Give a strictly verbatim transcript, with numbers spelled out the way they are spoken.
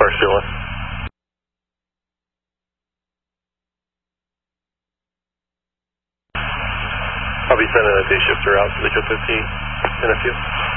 First two one. I'll be sending a day shifter out to the fifteen in a few.